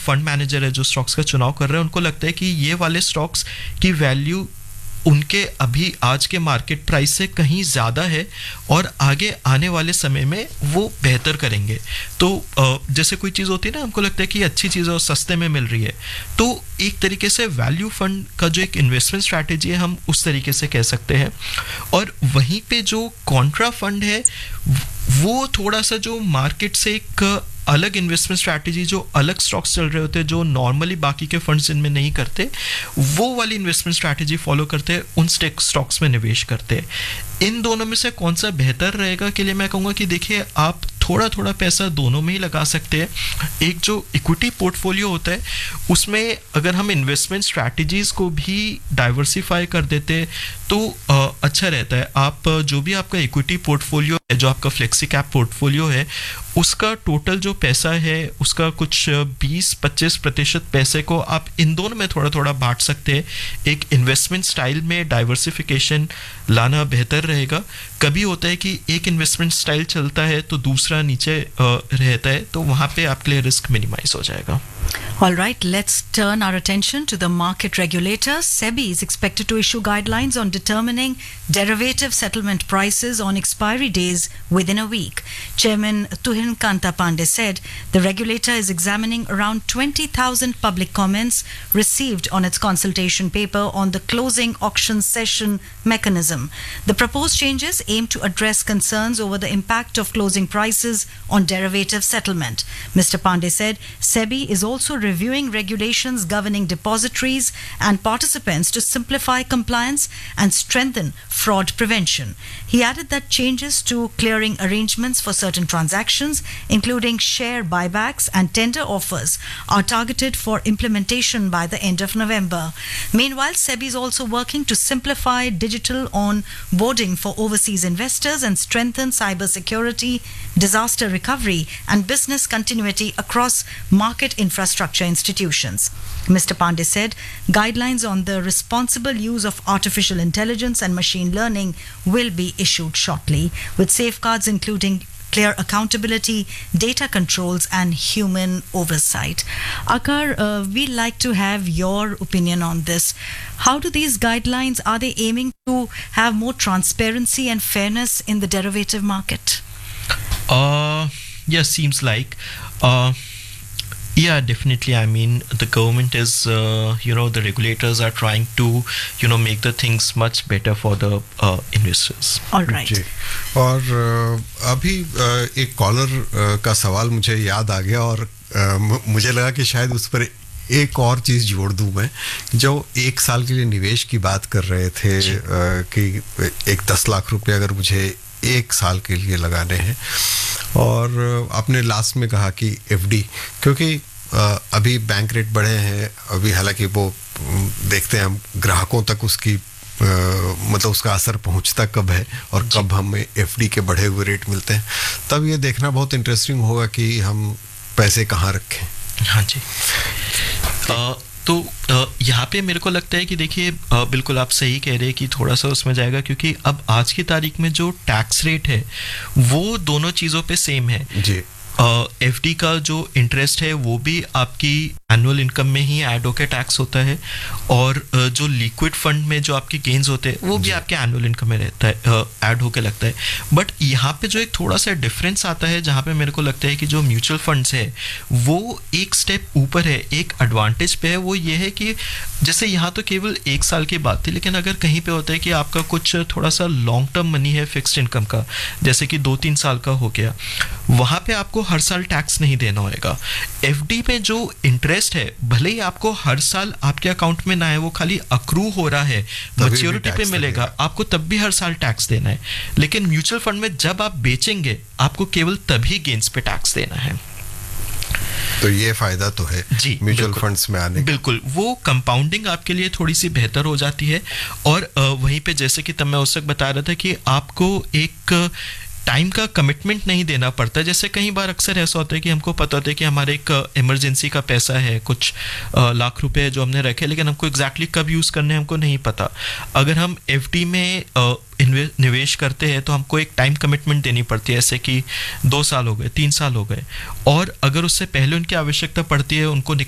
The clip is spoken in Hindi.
फंड मैनेजर है जो स्टॉक्स का चुनाव कर रहे हैं, उनको लगता है कि ये वाले स्टॉक्स की वैल्यू उनके अभी आज के मार्केट प्राइस से कहीं ज़्यादा है और आगे आने वाले समय में वो बेहतर करेंगे। तो जैसे कोई चीज़ होती है ना, हमको लगता है कि अच्छी चीज़ और सस्ते में मिल रही है, तो एक तरीके से वैल्यू फंड का जो एक इन्वेस्टमेंट स्ट्रैटेजी है, हम उस तरीके से कह सकते हैं। और वहीं पे जो कॉन्ट्रा फंड है, वो थोड़ा सा जो मार्केट से एक अलग इन्वेस्टमेंट स्ट्रैटेजी, जो अलग स्टॉक्स चल रहे होते हैं, जो नॉर्मली बाकी के फंड्स इनमें नहीं करते, वो वाली इन्वेस्टमेंट स्ट्रैटेजी फॉलो करते हैं, उन स्टॉक्स में निवेश करते हैं। इन दोनों में से कौन सा बेहतर रहेगा के लिए मैं कहूँगा कि देखिए, आप थोड़ा थोड़ा पैसा दोनों में ही लगा सकते हैं। एक जो इक्विटी पोर्टफोलियो होता है, उसमें अगर हम इन्वेस्टमेंट स्ट्रैटेजीज को भी डाइवर्सिफाई कर देते हैं तो अच्छा रहता है। आप जो भी आपका इक्विटी पोर्टफोलियो है, जो आपका फ्लेक्सी कैप पोर्टफोलियो है, उसका टोटल जो पैसा है उसका कुछ 20-25% पैसे को आप इन दोनों में थोड़ा थोड़ा बांट सकते हैं। एक इन्वेस्टमेंट स्टाइल में डाइवर्सिफिकेशन लाना बेहतर रहेगा। कभी होता है कि एक इन्वेस्टमेंट स्टाइल चलता है तो दूसरा नीचे रहता है, तो वहाँ पे आपके लिए रिस्क मिनिमाइज हो जाएगा। All right, let's turn our attention to the market regulator. SEBI is expected to issue guidelines on determining derivative settlement prices on expiry days within a week. Chairman Tuhin Kanta Pandey said the regulator is examining around 20,000 public comments received on its consultation paper on the closing auction session mechanism. The proposed changes aim to address concerns over the impact of closing prices on derivative settlement. Mr. Pandey said SEBI is also reviewing regulations governing depositories and participants to simplify compliance and strengthen fraud prevention. He added that changes to clearing arrangements for certain transactions, including share buybacks and tender offers, are targeted for implementation by the end of November. Meanwhile, SEBI is also working to simplify digital onboarding for overseas investors and strengthen cybersecurity, disaster recovery, and business continuity across market infrastructure institutions. Mr. Pandey said guidelines on the responsible use of artificial intelligence and machine learning will be issued shortly, with safeguards including clear accountability, data controls, and human oversight. Akar, we'd like to have your opinion on this. How do these guidelines, are they aiming to have more transparency and fairness in the derivative market? Yeah, seems like. Yeah, definitely. I mean, the government is, the regulators are trying to, make the things much better for the investors. All right. और अभी एक कॉलर का सवाल मुझे याद आ गया और मुझे लगा कि शायद उस पर एक और चीज़ जोड़ दूं मैं, जो 1 साल के लिए निवेश की बात कर रहे थे कि एक 10 लाख रुपए अगर मुझे 1 साल के लिए लगाने हैं, और आपने लास्ट में कहा कि एफडी, क्योंकि अभी बैंक रेट बढ़े हैं, अभी हालांकि वो देखते हैं हम ग्राहकों तक उसकी मतलब उसका असर पहुंचता कब है और कब हमें एफडी के बढ़े हुए रेट मिलते हैं, तब ये देखना बहुत इंटरेस्टिंग होगा कि हम पैसे कहाँ रखें। हाँ जी। तो यहाँ पे मेरे को लगता है कि देखिए, बिल्कुल आप सही कह रहे हैं कि थोड़ा सा उसमें जाएगा, क्योंकि अब आज की तारीख में जो टैक्स रेट है वो दोनों चीज़ों पे सेम है जी। एफडी का जो इंटरेस्ट है वो भी आपकी एनुअल इनकम में ही ऐड होकर टैक्स होता है, और जो लिक्विड फंड में जो आपके गेन्स होते हैं वो भी आपके एनुअल इनकम में रहता है, ऐड होकर लगता है। बट यहाँ पे जो एक थोड़ा सा डिफरेंस आता है, जहाँ पे मेरे को लगता है कि जो म्यूचुअल फंड्स है वो एक स्टेप ऊपर है, एक एडवांटेज पे है। वो ये है कि जैसे यहाँ तो केवल 1 साल की बात थी, लेकिन अगर कहीं पे होता है कि आपका कुछ थोड़ा सा लॉन्ग टर्म मनी है फिक्स्ड इनकम का, जैसे कि 2-3 साल का हो गया, वहाँ पे आपको हर साल टैक्स नहीं देना होगा। एफडी में जो इंटरेस्ट है, भले ही आपको हर साल आपके अकाउंट में ना है, वो खाली अक्रू हो रहा है, मैच्योरिटी पे मिलेगा, आपको तब भी हर साल टैक्स देना है। लेकिन म्यूचुअल फंड में जब आप बेचेंगे, आपको केवल तभी गेन्स पे टैक्स देना है। तो ये फायदा तो है जी म्यूचुअल फंड्स में आने। बिल्कुल, वो कंपाउंडिंग आपके लिए थोड़ी सी बेहतर हो जाती है। और वहीं पे जैसे कि तब मैं उस वक्त बता रहा था कि आपको एक टाइम का कमिटमेंट नहीं देना पड़ता। जैसे कई बार अक्सर ऐसा होता है कि हमको पता होता है कि हमारे एक इमरजेंसी का पैसा है, कुछ लाख रुपए जो हमने रखे, लेकिन हमको एग्जैक्टली कब यूज़ करने हमको नहीं पता। अगर हम एफडी में निवेश करते हैं तो हमको एक टाइम कमिटमेंट देनी पड़ती है, जैसे कि 2 साल हो गए, 3 साल हो गए, और अगर उससे पहले उनकी आवश्यकता पड़ती है उनको